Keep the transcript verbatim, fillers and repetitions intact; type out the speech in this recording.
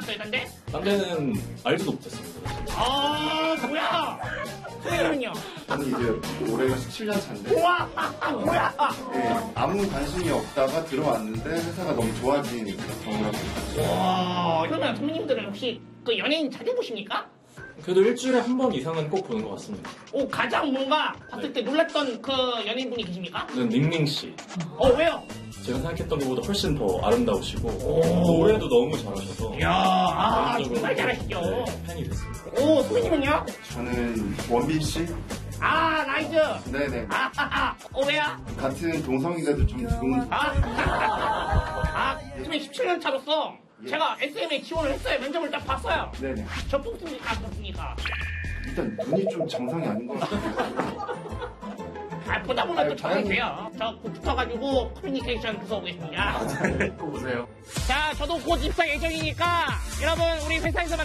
알았어요, 딴데? 딴 데는 알지도 못했습니다. 아, 뭐야? 선배님은요? 저는 이제 올해가 십칠 년 차인데 우와, 뭐야? 네, 아무 관심이 없다가 들어왔는데 회사가 너무 좋아진 경우라고 생각해요. 와, 그러면 선배님들은 혹시 그 연예인 자주 보십니까? 그래도 일주일에 한 번 이상은 꼭 보는 것 같습니다. 오, 가장 뭔가 봤을 때 놀랐던 그 연예인분이 계십니까? 저는 닝닝 씨. 어, 왜요? 제가 생각했던 것보다 훨씬 더 아름다우시고 노래도 너무 잘하셔서 이야, 아, 개인적으로, 정말 잘하시죠. 네, 팬이 됐습니다. 오, 선배님은요? 저는 원빈 씨? 아, 나이스. 네네. 아, 아, 어, 왜야? 같은 동성인데도 좀 두근. 아, 아, 지금 십칠 년 차로서 제가 에스엠에 지원을 했어요. 면접을 딱 봤어요. 네네. 저 뽑습니까? 안 뽑습니까? 일단 눈이 좀 정상이 아닌 것 같아요. 아, 보다 보면 또 아유, 적응이 다행히- 돼요. 저 곧 붙어가지고 커뮤니케이션 부서 오겠습니다. 또 보세요. 자, 저도 곧 입사 예정이니까 여러분 우리 회사에서